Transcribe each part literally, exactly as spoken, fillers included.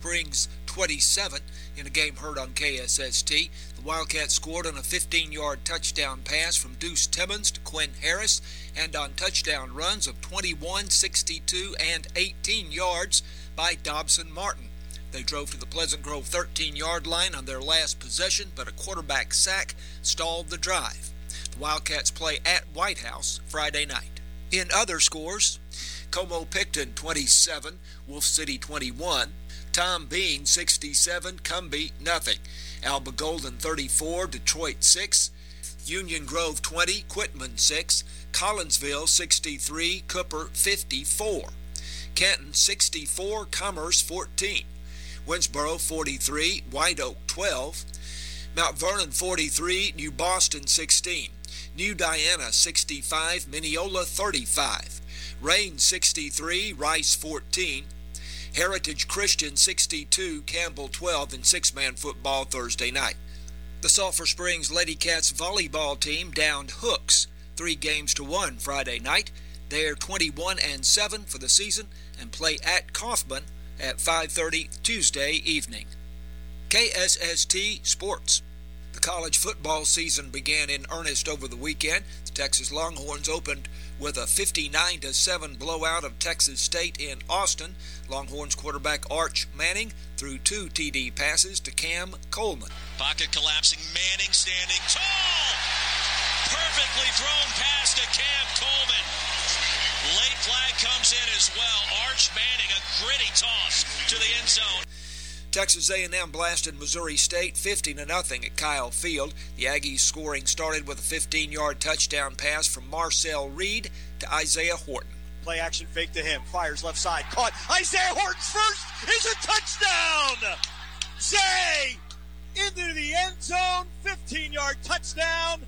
Springs twenty-seven in a game heard on K S S T. The Wildcats scored on a fifteen-yard touchdown pass from Deuce Timmons to Quinn Harris and on touchdown runs of twenty-one, sixty-two, and eighteen yards by Dobson Martin. They drove to the Pleasant Grove thirteen-yard line on their last possession, but a quarterback sack stalled the drive. The Wildcats play at White House Friday night. In other scores, Como-Picton twenty-seven, Wolf City twenty-one, Tom Bean sixty-seven, Cumbie nothing, Alba Golden thirty-four, Detroit six, Union Grove twenty, Quitman six, Collinsville sixty-three, Cooper fifty-four, Canton sixty-four, Commerce fourteen, Winsboro forty-three, White Oak twelve, Mount Vernon forty-three, New Boston sixteen, New Diana sixty-five, Mineola thirty-five, Rain sixty-three, Rice fourteen, Heritage Christian sixty-two, Campbell twelve in six-man football Thursday night. The Sulphur Springs Lady Cats volleyball team downed Hooks three games to one Friday night. They are twenty-one and seven for the season and play at Kaufman at five thirty Tuesday evening. K S S T Sports. The college football season began in earnest over the weekend. The Texas Longhorns opened with a fifty-nine to seven blowout of Texas State in Austin. Longhorns quarterback Arch Manning threw two T D passes to Cam Coleman. Pocket collapsing, Manning standing tall. Perfectly thrown pass to Cam Coleman. Late flag comes in as well. Arch Manning, a gritty toss to the end zone. Texas A and M blasted Missouri State fifty to nothing at Kyle Field. The Aggies scoring started with a fifteen-yard touchdown pass from Marcel Reed to Isaiah Horton. Play action fake to him. Fires left side. Caught. Isaiah Horton's first is a touchdown. Zay into the end zone. fifteen-yard touchdown.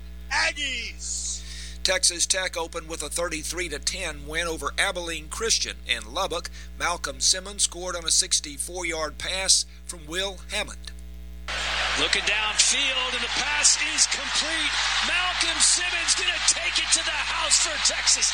Aggies. Texas Tech opened with a thirty-three to ten win over Abilene Christian in Lubbock. Malcolm Simmons scored on a sixty-four-yard pass from Will Hammond. Looking downfield, and the pass is complete. Malcolm Simmons going to take it to the house for Texas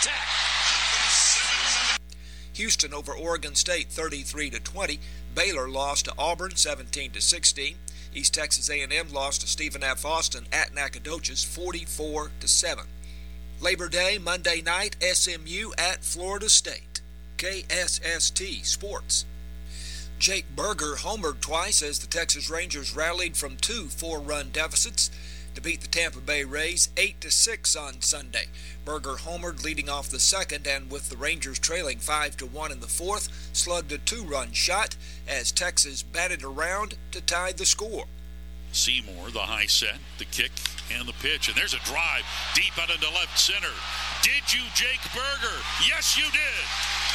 Tech. Houston over Oregon State thirty-three to twenty. Baylor lost to Auburn seventeen to sixteen. East Texas A and M lost to Stephen F. Austin at Nacogdoches forty-four to seven. Labor Day, Monday night, S M U at Florida State. K S S T Sports. Jake Berger homered twice as the Texas Rangers rallied from two four-run deficits to beat the Tampa Bay Rays eight to six on Sunday. Berger homered leading off the second, and with the Rangers trailing five to one in the fourth, slugged a two-run shot as Texas batted around to tie the score. Seymour, the high set, the kick, and the pitch. And there's a drive deep out into left center. Did you, Jake Berger? Yes, you did.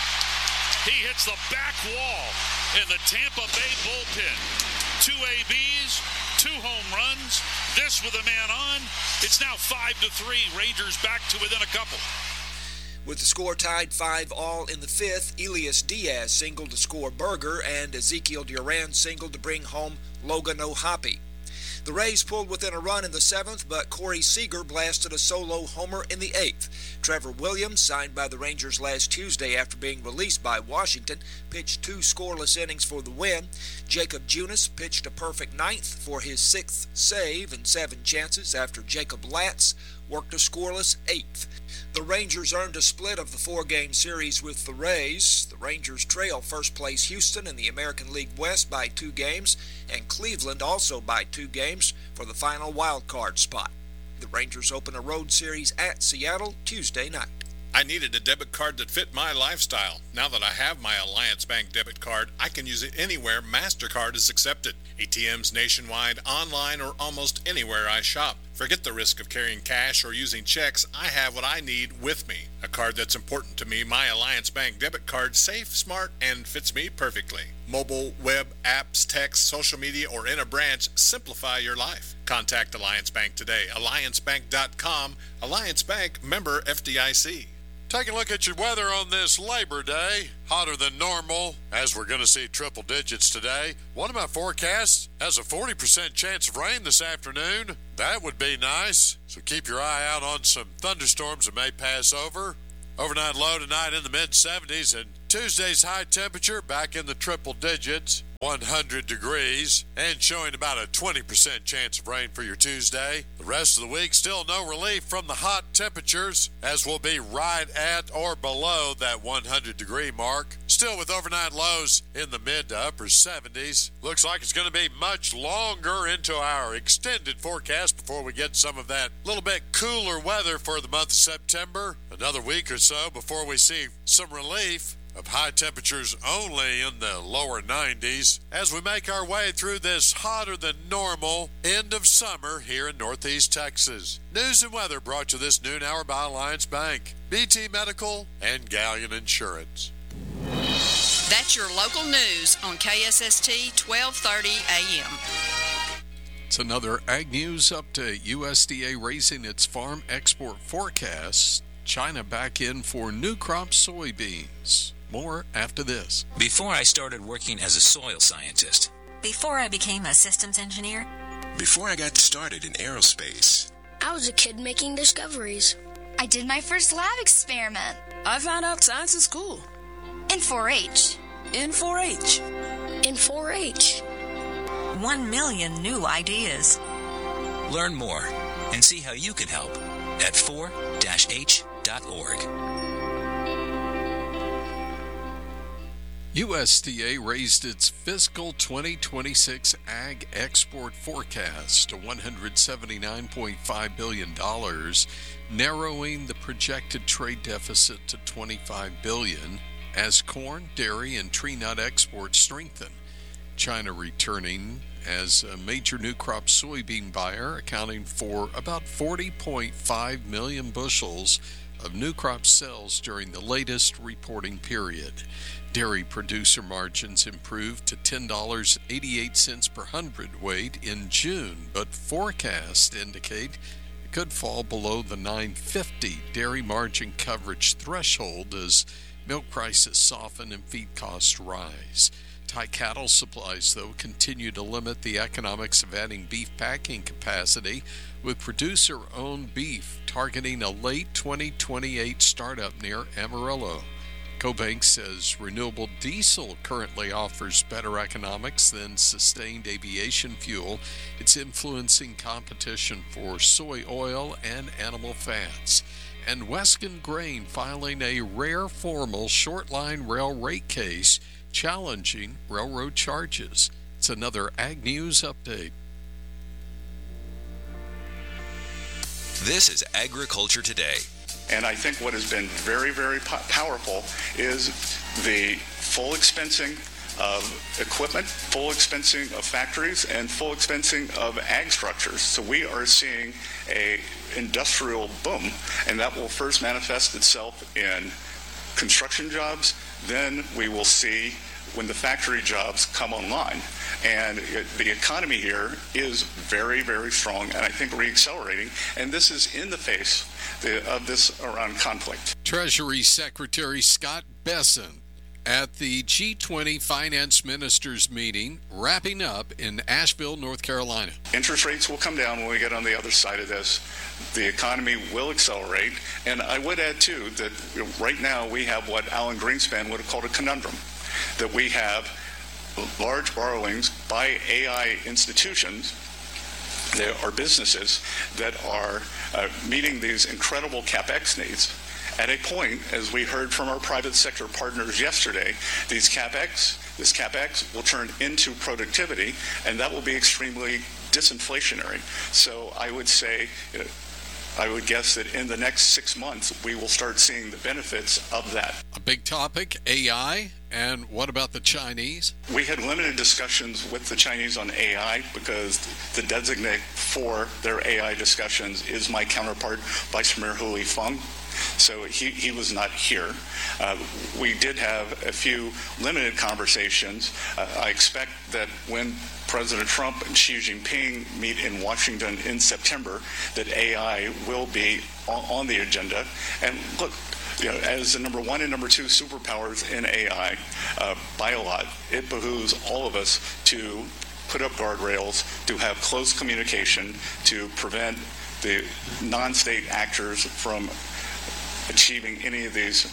He hits the back wall in the Tampa Bay bullpen. Two A Bs, two home runs, this with a man on. It's now five to three. Rangers back to within a couple. With the score tied five all in the fifth, Elias Diaz singled to score Berger, and Ezekiel Duran singled to bring home Logan O'Hoppe. The Rays pulled within a run in the seventh, but Corey Seager blasted a solo homer in the eighth. Trevor Williams, signed by the Rangers last Tuesday after being released by Washington, pitched two scoreless innings for the win. Jacob Junis pitched a perfect ninth for his sixth save and seven chances after Jacob Latz worked a scoreless eighth. The Rangers earned a split of the four-game series with the Rays. The Rangers trail first-place Houston in the American League West by two games, and Cleveland also by two games for the final wild-card spot. The Rangers open a road series at Seattle Tuesday night. I needed a debit card that fit my lifestyle. Now that I have my Alliance Bank debit card, I can use it anywhere MasterCard is accepted. A T Ms nationwide, online, or almost anywhere I shop. Forget the risk of carrying cash or using checks. I have what I need with me. A card that's important to me, my Alliance Bank debit card, safe, smart, and fits me perfectly. Mobile, web, apps, text, social media, or in a branch, simplify your life. Contact Alliance Bank today. alliance bank dot com. Alliance Bank, member F D I C. Take a look at your weather on this Labor Day. Hotter than normal, as we're going to see triple digits today. One of my forecasts has a forty percent chance of rain this afternoon. That would be nice. So keep your eye out on some thunderstorms that may pass over. Overnight low tonight in the mid seventies, and Tuesday's high temperature back in the triple digits. one hundred degrees and showing about a twenty percent chance of rain for your Tuesday. The rest of the week, still no relief from the hot temperatures, as we'll be right at or below that one hundred degree mark. Still with overnight lows in the mid to upper seventies. Looks like it's going to be much longer into our extended forecast before we get some of that little bit cooler weather for the month of September. Another week or so before we see some relief of high temperatures only in the lower nineties as we make our way through this hotter than normal end of summer here in Northeast Texas. News and weather brought to this noon hour by Alliance Bank, B T Medical, and Galleon Insurance. That's your local news on K S S T twelve thirty A M. It's another Ag News update. U S D A raising its farm export forecast. China back in for new crop soybeans. More after this. Before I started working as a soil scientist. Before I became a systems engineer. Before I got started in aerospace. I was a kid making discoveries. I did my first lab experiment. I found out science in school. In four H. In four H. In four H. One million new ideas. Learn more and see how you can help at four H dot org. U S D A raised its fiscal twenty twenty-six ag export forecast to one hundred seventy-nine point five billion dollars, narrowing the projected trade deficit to twenty-five billion dollars as corn, dairy, and tree nut exports strengthen. China returning as a major new crop soybean buyer, accounting for about forty point five million bushels of new crop sales during the latest reporting period. Dairy producer margins improved to ten dollars and eighty-eight cents per hundredweight in June, but forecasts indicate it could fall below the nine fifty dairy margin coverage threshold as milk prices soften and feed costs rise. Tight cattle supplies, though, continue to limit the economics of adding beef packing capacity, with producer-owned beef targeting a late twenty twenty-eight startup near Amarillo. CoBank says renewable diesel currently offers better economics than sustained aviation fuel. It's influencing competition for soy oil and animal fats. And Wescan Grain filing a rare formal short-line rail rate case challenging railroad charges. It's another Ag News update. This is Agriculture Today. And I think what has been very, very po- powerful is the full expensing of equipment, full expensing of factories, and full expensing of ag structures. So we are seeing a industrial boom, and that will first manifest itself in construction jobs. Then we will see when the factory jobs come online. And it, the economy here is very, very strong, and I think re-accelerating. And this is in the face the, of this Iran conflict. Treasury Secretary Scott Bessent at the G twenty Finance Ministers meeting wrapping up in Asheville, North Carolina. Interest rates will come down when we get on the other side of this. The economy will accelerate. And I would add, too, that right now we have what Alan Greenspan would have called a conundrum, that we have large borrowings by A I institutions. There are businesses that are uh, meeting these incredible CapEx needs. At a point, as we heard from our private sector partners yesterday, these CapEx, this CapEx will turn into productivity, and that will be extremely disinflationary. So I would say, uh, I would guess that in the next six months, we will start seeing the benefits of that. A big topic, A I, and what about the Chinese? We had limited discussions with the Chinese on A I because the designate for their A I discussions is my counterpart, Vice Premier Hu Feng. So he, he was not here. Uh, we did have a few limited conversations. Uh, I expect that when President Trump and Xi Jinping meet in Washington in September, that A I will be on, on the agenda. And look, you know, as the number one and number two superpowers in A I, uh, by a lot, it behooves all of us to put up guardrails, to have close communication, to prevent the non-state actors from achieving any of these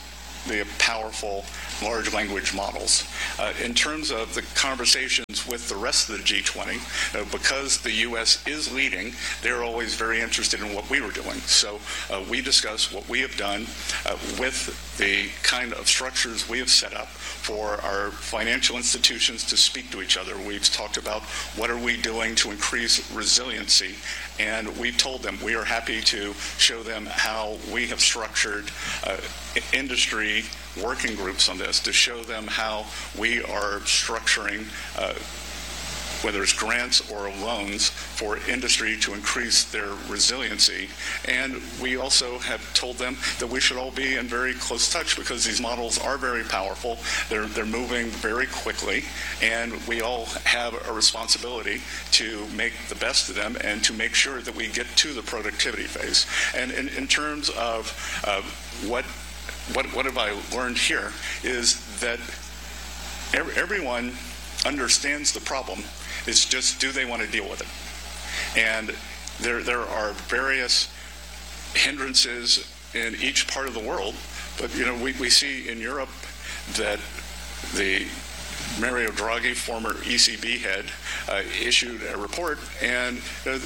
the powerful large language models. Uh, in terms of the conversations with the rest of the G twenty, uh, because the U S is leading, they're always very interested in what we were doing. So uh, we discuss what we have done uh, with the kind of structures we have set up for our financial institutions to speak to each other. We've talked about what are we doing to increase resiliency, and we've told them we are happy to show them how we have structured uh, industry working groups on this, to show them how we are structuring uh, whether it's grants or loans for industry to increase their resiliency. And we also have told them that we should all be in very close touch because these models are very powerful. They're, they're moving very quickly, and we all have a responsibility to make the best of them and to make sure that we get to the productivity phase. And in, in terms of uh, what, what, what have I learned here is that every, everyone understands the problem. It's just, do they want to deal with it? And there there are various hindrances in each part of the world, but you know we, we see in Europe that the Mario Draghi, former E C B head, uh, issued a report, and uh,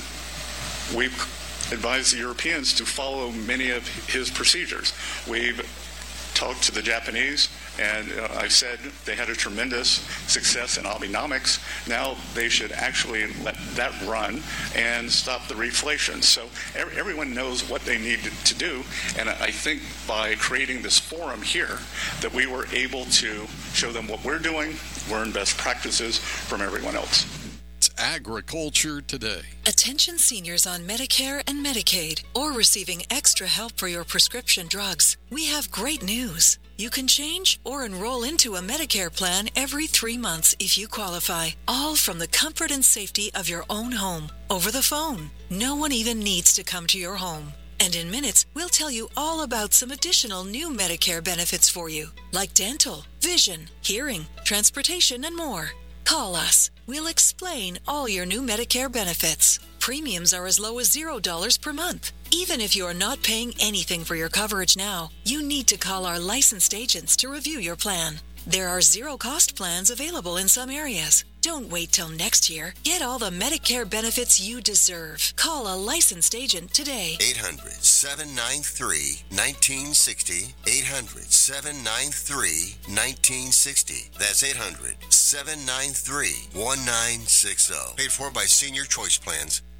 we've advised the Europeans to follow many of his procedures. We've talked to the Japanese, and uh, I've said they had a tremendous success in Abenomics. Now they should actually let that run and stop the reflation. So every, everyone knows what they need to, to do, and I think by creating this forum here that we were able to show them what we're doing, learn best practices from everyone else. It's Agriculture Today. Attention seniors on Medicare and Medicaid or receiving extra help for your prescription drugs. We have great news. You can change or enroll into a Medicare plan every three months if you qualify, all from the comfort and safety of your own home, over the phone. No one even needs to come to your home. And in minutes, we'll tell you all about some additional new Medicare benefits for you, like dental, vision, hearing, transportation, and more. Call us. We'll explain all your new Medicare benefits. Premiums are as low as zero dollars per month. Even if you are not paying anything for your coverage now, you need to call our licensed agents to review your plan. There are zero-cost plans available in some areas. Don't wait till next year. Get all the Medicare benefits you deserve. Call a licensed agent today. eight hundred, seven nine three, one nine six zero. eight hundred, seven nine three, one nine six zero. That's eight hundred, seven nine three, one nine six zero. Paid for by Senior Choice Plans.